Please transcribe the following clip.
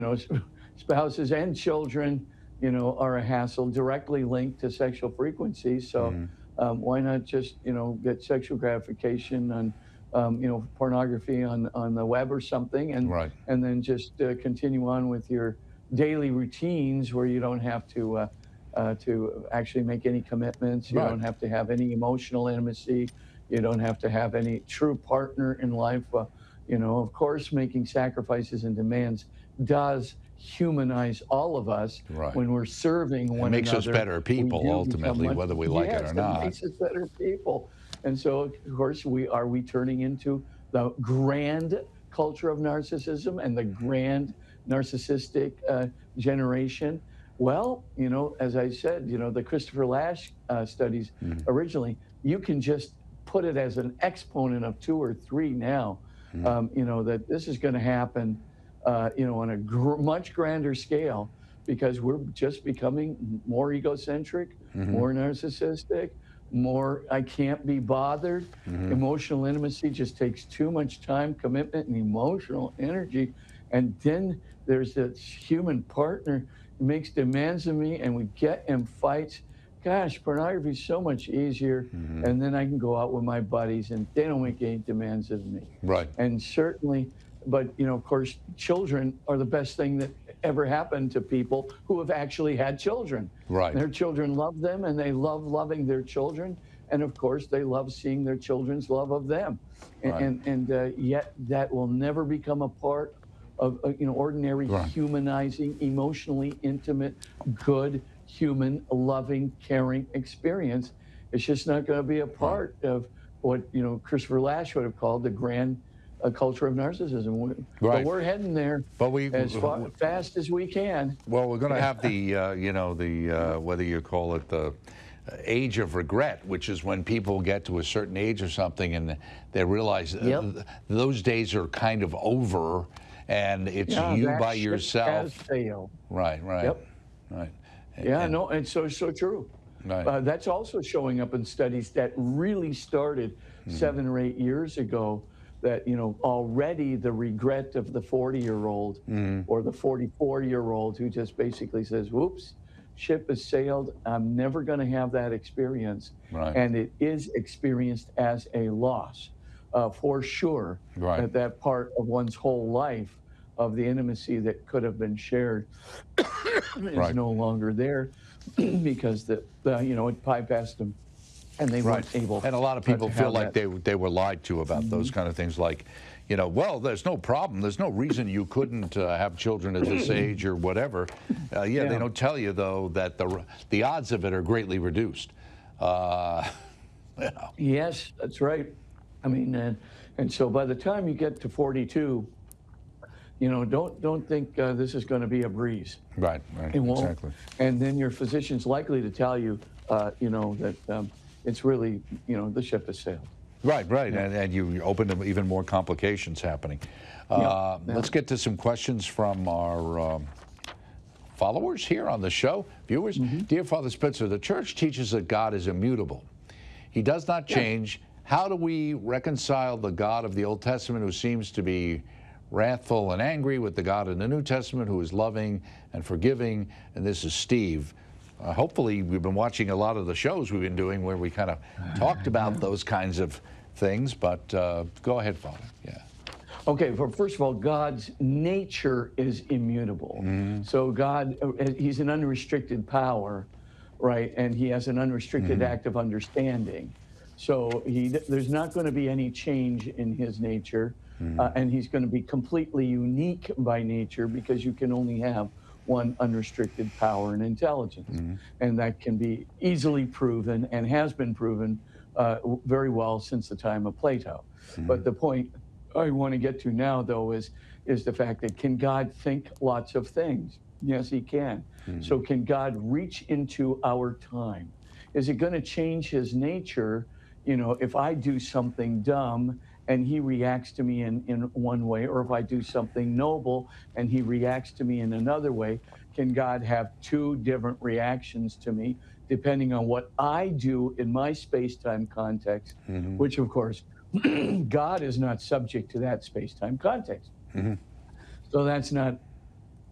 know, spouses and children, you know, are a hassle directly linked to sexual frequency. So Hmm. why not just, you know, get sexual gratification on, you know, pornography on the web or something, Right. and then just continue on with your daily routines where you don't have to actually make any commitments. You Right. don't have to have any emotional intimacy. You don't have to have any true partner in life. You know, of course, making sacrifices and demands does humanize all of us Right. when we're serving It one makes us another. better We people, do become ultimately, much, whether we like it or yes, it not. makes us better people. And so, of course, we turning into the grand culture of narcissism and the grand narcissistic generation. Well, you know, as I said, you know, the Christopher Lasch studies Mhm. originally, you can just put it as an exponent of two or three now. Mhm. You know that this is going to happen, you know, on a much grander scale because we're just becoming more egocentric, Mhm. more narcissistic, more I can't be bothered. Mhm. Emotional intimacy just takes too much time, commitment, and emotional energy. And then there's this human partner who makes demands of me, and we get in fights. Gosh, pornography is so much easier. Mhm. And then I can go out with my buddies, and they don't make any demands of me. Right. And certainly, but you know, of course, children are the best thing that ever happened to people who have actually had children. Right. Their children love them, and they love loving their children, and of course, they love seeing their children's love of them. Right. Yet that will never become a part of you know ordinary Right. humanizing, emotionally intimate, good human, loving, caring experience. It's just not going to be a Right. part of what you know Christopher Lasch would have called the grand culture of narcissism. But Right. we're heading there But we, as fast as we can. well, we're going to have the, you know, the, whether you call it the age of regret, which is when people get to a certain age or something and they realize Yep. those days are kind of over and it's Yeah, you that by ship has yourself. sailed. Right, right, Yep. right. Yeah, And no, and so true. right. That's also showing up in studies that really started Mhm. 7 or 8 years ago. That you know already the regret of the 40-year-old Mhm. or the 44-year-old who just basically says, "Whoops, ship has sailed. I'm never going to have that experience," Right, and it is experienced as a loss for sure. right, That part of one's whole life of the intimacy that could have been shared is right, no longer there because the you know it bypassed them and they right. weren't able And a lot of people to feel have like that. they were lied to about those Mhm. kind of things, like, you know, well, there's no problem, there's no reason you couldn't have children at this age or whatever. Yeah, they Yeah. don't tell you though that the odds of it are greatly reduced. Uh, yeah. Yes, that's right. I mean, and so by the time you get to 42, you know, don't think this is going to be a breeze. Right, right, It won't. exactly. And then your physician's likely to tell you, you know, that it's really, you know, the ship has sailed. Right, right, Yeah. and you open to even more complications happening. Yeah. Yeah. Let's get to some questions from our followers here on the show, viewers. Hmm. Dear Father Spitzer, the church teaches that God is immutable. He does not Yeah. change. How do we reconcile the God of the Old Testament who seems to be wrathful and angry with the God in the New Testament who is loving and forgiving? And this is Steve. Hopefully, we've been watching a lot of the shows we've been doing where we kind of talked about those kinds of things, but go ahead, Father. Yeah. Okay, for first of all, God's nature is immutable. Mm-hmm. So God, he's an unrestricted power, right? And he has an unrestricted Mm-hmm. active understanding. So there's not going to be any change in his nature, Mm-hmm. and he's going to be completely unique by nature because you can only have one unrestricted power and intelligence, Mm-hmm. and that can be easily proven and has been proven very well since the time of Plato. Mm-hmm. But the point I want to get to now, though, is the fact that can God think lots of things? Yes, he can. Mm-hmm. So can God reach into our time? Is it going to change his nature? You know, if I do something dumb and he reacts to me in one way, or if I do something noble and he reacts to me in another way, can God have two different reactions to me depending on what I do in my space-time context, Mm-hmm. which of course God is not subject to that space-time context. Mm-hmm. So that's not